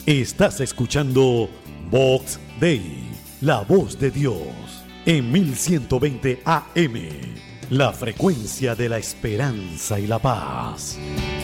Estás escuchando Vox Dei, la voz de Dios, en 1120 AM, la frecuencia de la esperanza y la paz.